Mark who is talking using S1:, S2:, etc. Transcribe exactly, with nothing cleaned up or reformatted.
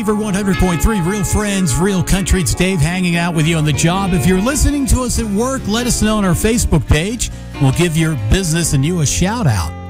S1: Beaver one hundred point three, Real Friends, Real Country. It's Dave hanging out with you on the job. If you're listening to us at work, let us know on our Facebook page. We'll give your business and you a shout out.